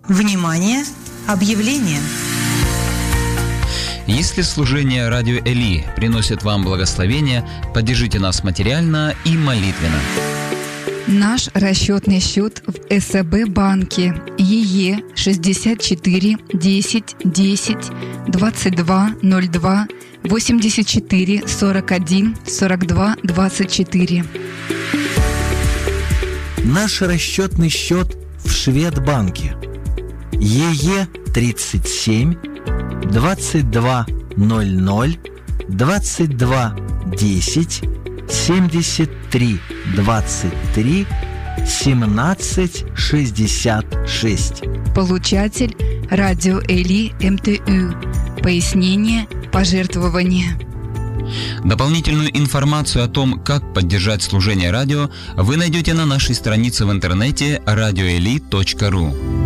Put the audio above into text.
Внимание! Объявление! Если служение Радио Эли приносит вам благословение, поддержите нас материально и молитвенно. Наш расчетный счет в СБ банке ЕЕ 64 10 10 22 02 84 41 42 24. Наш расчетный счет в Шведбанке ЕЕ 37 22 00 22 10 73 23 17 66. Получатель Радио Эли МТУ. Пояснение, пожертвование. Дополнительную информацию о том, как поддержать служение радио, вы найдете на нашей странице в интернете radioeli.ru.